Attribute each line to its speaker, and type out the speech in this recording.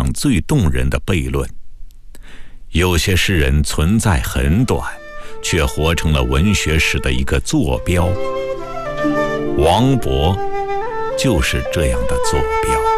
Speaker 1: 上最动人的悖论。有些诗人存在很短，却活成了文学史的一个坐标。王勃就是这样的坐标。